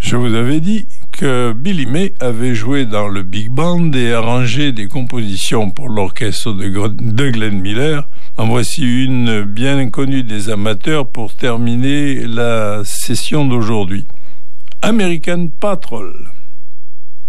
Je vous avais dit que Billy May avait joué dans le Big Band et arrangé des compositions pour l'orchestre de Glenn Miller. En voici une bien connue des amateurs pour terminer la session d'aujourd'hui. American Patrol.